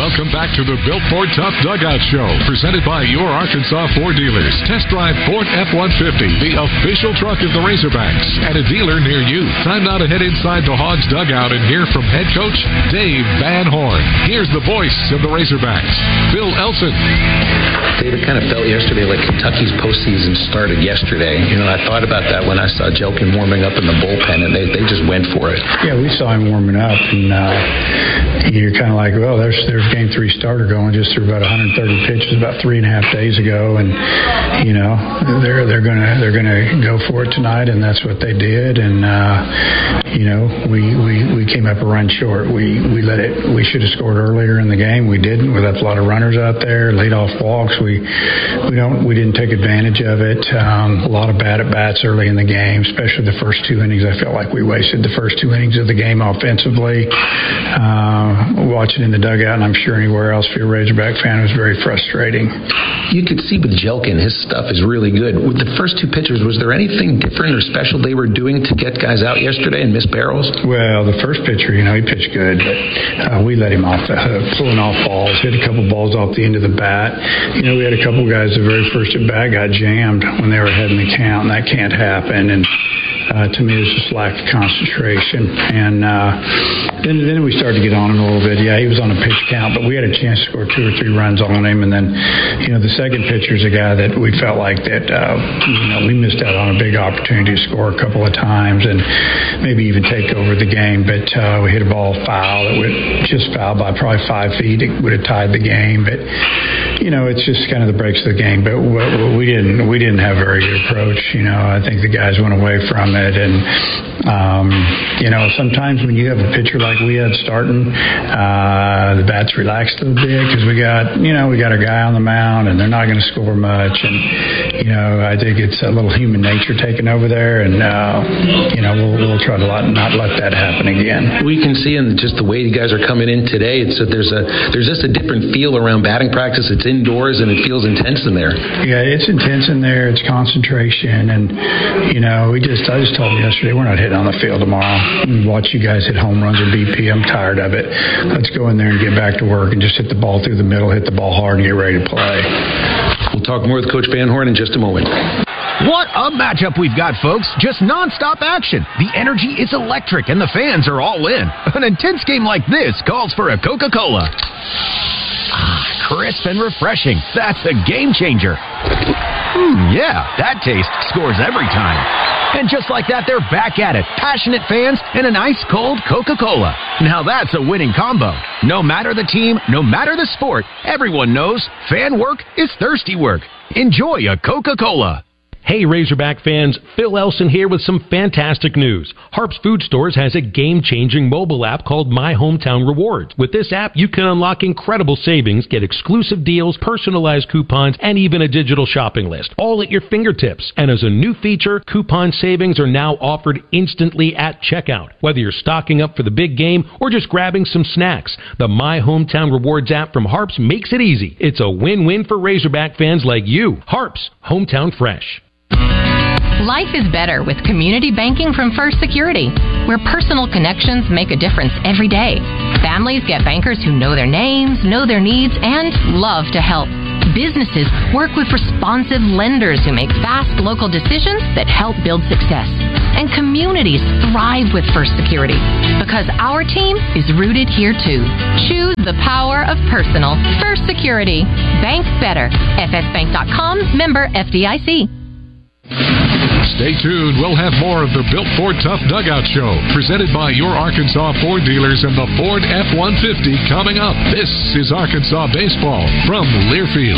Welcome back to the Built Ford Tough Dugout Show, presented by your Arkansas Ford dealers. Test drive Ford F-150, the official truck of the Razorbacks, at a dealer near you. Time now to head inside the Hogs dugout and hear from head coach Dave Van Horn. Here's the voice of the Razorbacks, Phil Elson. Dave, it kind of felt yesterday like Kentucky's postseason started yesterday. You know, I thought about that when I saw Jelkin warming up in the bullpen, and they just went for it. Yeah, we saw him warming up, and you're kind of like, well, there's game 3 starter going just through about 130 pitches about 3.5 days ago, and you know they're gonna go for it tonight, and that's what they did. And you know we came up a run short. We should have scored earlier in the game. We didn't. We left a lot of runners out there, laid off walks. We didn't take advantage of it. A lot of bad at bats early in the game, especially the first 2 innings. I felt like we wasted the first 2 innings of the game offensively. Watching in the dugout, and I'm sure anywhere else for a Razorback fan, it was very frustrating. You could see with Jelkin, his stuff is really good. With the first 2 pitchers, was there anything different or special they were doing to get guys out yesterday and miss barrels? Well, the first pitcher, you know, he pitched good, but we let him off the hook, pulling off balls, hit a couple balls off the end of the bat. You know, we had a couple guys the very first at bat got jammed when they were ahead in the count, and that can't happen. And to me, it's just lack of concentration. And then we started to get on him a little bit. Yeah, he was on a pitch count, but we had a chance to score 2 or 3 runs on him. And then, you know, the second pitcher is a guy that we felt like that, you know, we missed out on a big opportunity to score a couple of times and maybe even take over the game. But we hit a ball foul that would just foul by probably 5 feet. It would have tied the game. But, you know, it's just kind of the breaks of the game. But we didn't have a very good approach. You know, I think the guys went away from it. And, you know, sometimes when you have a pitcher like we had starting, the bats relaxed a little bit because we got a guy on the mound and they're not going to score much. And, you know, I think it's a little human nature taking over there. And, you know, we'll try to not let that happen again. We can see in just the way you guys are coming in today, it's that there's just a different feel around batting practice. It's indoors and it feels intense in there. Yeah, it's intense in there. It's concentration. And, you know, I just told them yesterday, we're not hitting on the field tomorrow. And watch you guys hit home runs or BP. I'm tired of it. Let's go in there and get back to work and just hit the ball through the middle, hit the ball hard, and get ready to play. We'll talk more with Coach Van Horn in just a moment. What a matchup we've got, folks. Just nonstop action. The energy is electric, and the fans are all in. An intense game like this calls for a Coca-Cola. Crisp and refreshing. That's a game changer. Yeah, that taste scores every time. And just like that, they're back at it. Passionate fans and an ice-cold Coca-Cola. Now that's a winning combo. No matter the team, no matter the sport, everyone knows fan work is thirsty work. Enjoy a Coca-Cola. Hey Razorback fans, Phil Elson here with some fantastic news. Harps Food Stores has a game-changing mobile app called My Hometown Rewards. With this app, you can unlock incredible savings, get exclusive deals, personalized coupons, and even a digital shopping list, all at your fingertips. And as a new feature, coupon savings are now offered instantly at checkout. Whether you're stocking up for the big game or just grabbing some snacks, the My Hometown Rewards app from Harps makes it easy. It's a win-win for Razorback fans like you. Harps, hometown fresh. Life is better with community banking from First Security, where personal connections make a difference every day. Families get bankers who know their names, know their needs, and love to help. Businesses work with responsive lenders who make fast local decisions that help build success. And communities thrive with First Security because our team is rooted here too. Choose the power of personal. First Security. Bank better. FSBank.com, member FDIC. Stay tuned. We'll have more of the Built Ford Tough Dugout Show, presented by your Arkansas Ford dealers and the Ford F-150 coming up. This is Arkansas Baseball from Learfield.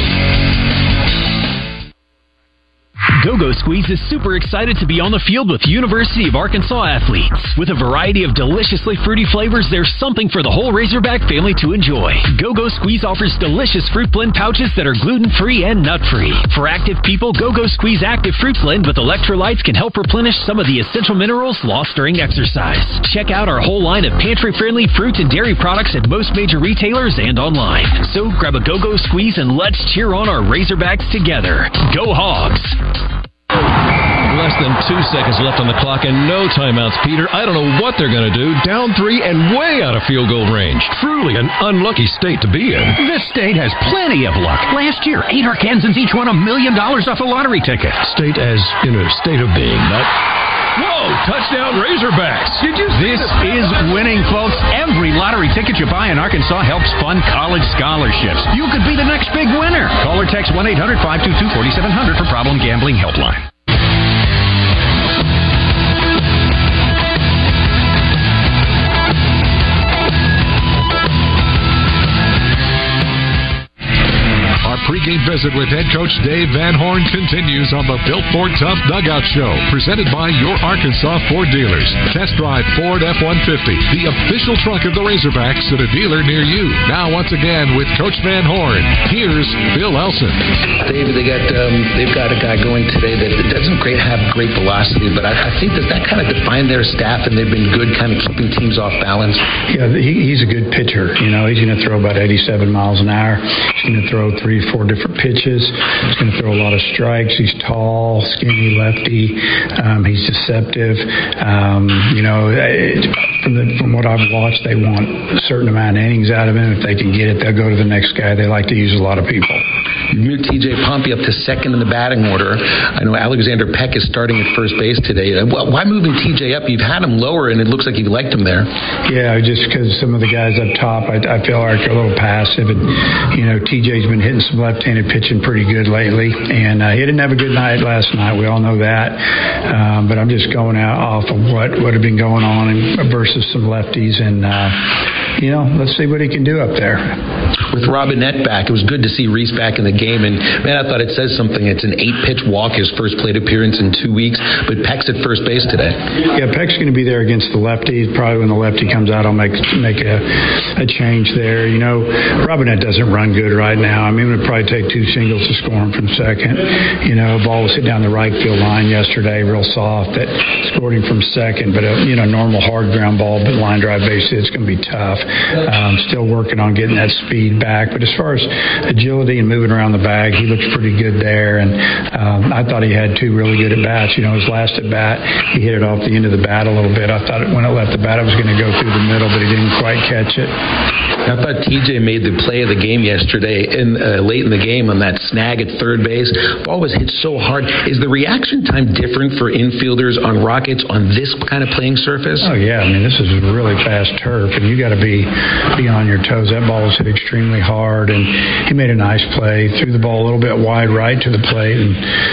Go-Go Squeeze is super excited to be on the field with University of Arkansas athletes. With a variety of deliciously fruity flavors, there's something for the whole Razorback family to enjoy. Go-Go Squeeze offers delicious fruit blend pouches that are gluten-free and nut-free. For active people, Go-Go Squeeze Active Fruit Blend with electrolytes can help replenish some of the essential minerals lost during exercise. Check out our whole line of pantry-friendly fruit and dairy products at most major retailers and online. So grab a Go-Go Squeeze and let's cheer on our Razorbacks together. Go Hogs! Less than 2 seconds left on the clock and no timeouts, Peter. I don't know what they're going to do. Down 3 and way out of field goal range. Truly an unlucky state to be in. This state has plenty of luck. Last year, 8 Arkansans each won $1 million off a lottery ticket. State as in a state of being, not... Whoa! Touchdown Razorbacks! This is winning, folks. Every lottery ticket you buy in Arkansas helps fund college scholarships. You could be the next big winner. Call or text 1-800-522-4700 for Problem Gambling Helpline. Pregame visit with head coach Dave Van Horn continues on the Built Ford Tough Dugout Show, presented by your Arkansas Ford dealers. Test drive Ford F-150, the official truck of the Razorbacks, at a dealer near you. Now, once again, with Coach Van Horn, here's Bill Elson. Dave, they've got a guy going today that doesn't have great velocity, but I think that kind of defined their staff, and they've been good kind of keeping teams off balance. Yeah, he's a good pitcher. He's going to throw about 87 miles an hour. He's going to throw 3 or 4 different pitches. He's going to throw a lot of strikes. He's tall, skinny, lefty. He's deceptive. From what I've watched, they want a certain amount of innings out of him. If they can get it, they'll go to the next guy. They like to use a lot of people. You moved T.J. Pompey up to second in the batting order. I know Alexander Peck is starting at first base today. Why moving T.J. up? You've had him lower, and it looks like you liked him there. Yeah, just because some of the guys up top, I feel like are a little passive. And, T.J.'s been hitting some left-handed pitching pretty good lately, and he didn't have a good night last night. We all know that. But I'm just going out off of what had been going on versus some lefties, and let's see what he can do up there. With Robinette back, it was good to see Reese back in the game, and man, I thought it says something. It's an 8-pitch walk, his first plate appearance in 2 weeks, but Peck's at first base today. Yeah, Peck's going to be there against the lefty. Probably when the lefty comes out, I'll make a change there. Robinette doesn't run good right now. I mean, it would probably take 2 singles to score him from second. Ball was hit down the right field line yesterday, real soft, that scored him from second, but a normal hard ground ball, but line drive base hit, it's going to be tough. Still working on getting that speed back, but as far as agility and moving around the bag, he looks pretty good there, and I thought he had 2 really good at-bats. His last at-bat, he hit it off the end of the bat a little bit. I thought when it left the bat, it was going to go through the middle, but he didn't quite catch it. I thought TJ made the play of the game yesterday, late in the game on that snag at third base. Ball was hit so hard. Is the reaction time different for infielders on Rockets on this kind of playing surface? Oh, yeah. I mean, this is really fast turf, and you got to be on your toes. That ball was hit extremely hard, and he made a nice play. Threw the ball a little bit wide right to the plate, and,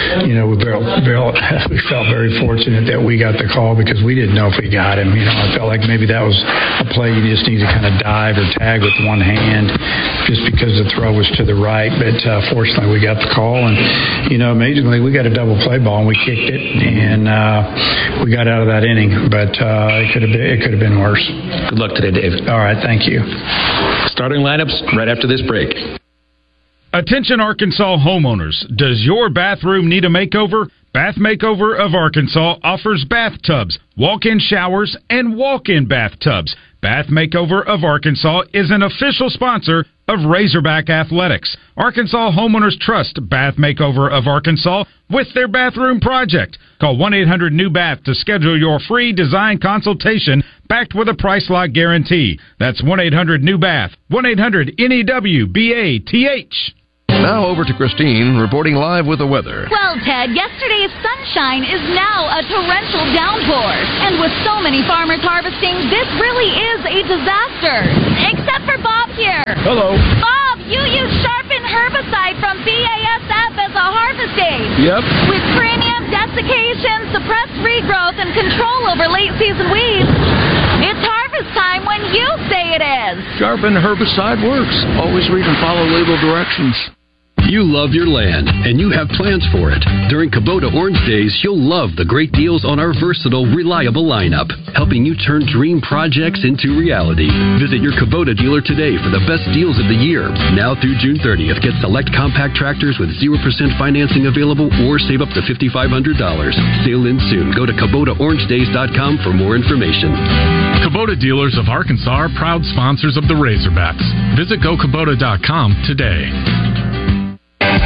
we felt very fortunate that we got the call because we didn't know if we got him. I felt like maybe that was a play you just need to kind of dive or tag with one hand just because the throw was to the right, but fortunately we got the call, and amazingly we got a double play ball and we kicked it, and we got out of that inning, but it could have been worse. Good luck today, Dave. All right, thank you. Starting lineups right after this break. Attention Arkansas homeowners, does your bathroom need a makeover? Bath Makeover of Arkansas offers bathtubs, walk-in showers, and walk-in bathtubs. Bath Makeover of Arkansas is an official sponsor of Razorback Athletics. Arkansas homeowners trust Bath Makeover of Arkansas with their bathroom project. Call 1-800-NEW-BATH to schedule your free design consultation backed with a price lock guarantee. That's 1-800-NEW-BATH, 1-800-NEWBATH. Now over to Christine, reporting live with the weather. Well, Ted, yesterday's sunshine is now a torrential downpour. And with so many farmers harvesting, this really is a disaster. Except for Bob here. Hello. Bob, you use Sharpen herbicide from BASF as a harvest aid. Yep. With premium desiccation, suppressed regrowth, and control over late-season weeds, it's harvest time when you say it is. Sharpen herbicide works. Always read and follow label directions. You love your land, and you have plans for it. During Kubota Orange Days, you'll love the great deals on our versatile, reliable lineup, helping you turn dream projects into reality. Visit your Kubota dealer today for the best deals of the year. Now through June 30th, get select compact tractors with 0% financing available or save up to $5,500. Sale in soon. Go to KubotaOrangeDays.com for more information. Kubota dealers of Arkansas are proud sponsors of the Razorbacks. Visit GoKubota.com today.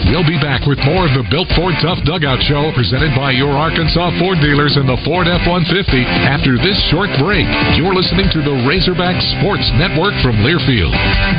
We'll be back with more of the Built Ford Tough Dugout Show presented by your Arkansas Ford dealers and the Ford F-150 after this short break. You're listening to the Razorback Sports Network from Learfield.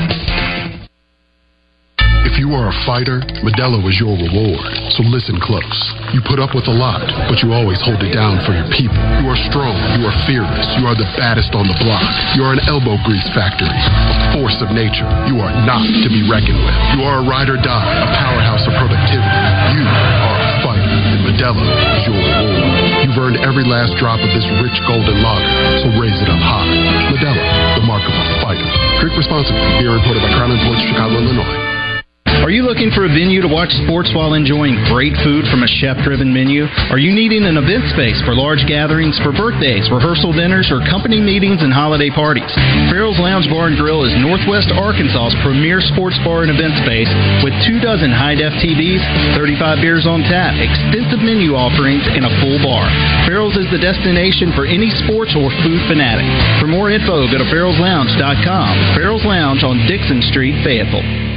If you are a fighter, Modelo is your reward. So listen close. You put up with a lot, but you always hold it down for your people. You are strong. You are fearless. You are the baddest on the block. You are an elbow grease factory, a force of nature. You are not to be reckoned with. You are a ride or die, a powerhouse of productivity. You are a fighter, and Modelo is your reward. You've earned every last drop of this rich golden lager, so raise it up high. Modelo, the mark of a fighter. Drink responsibly. Beer imported by Crown Imports, Chicago, Illinois. Are you looking for a venue to watch sports while enjoying great food from a chef-driven menu? Are you needing an event space for large gatherings, for birthdays, rehearsal dinners, or company meetings and holiday parties? Farrell's Lounge Bar and Grill is Northwest Arkansas's premier sports bar and event space with 24 high-def TVs, 35 beers on tap, extensive menu offerings, and a full bar. Farrell's is the destination for any sports or food fanatic. For more info, go to farrellslounge.com. Farrell's Lounge on Dixon Street, Fayetteville.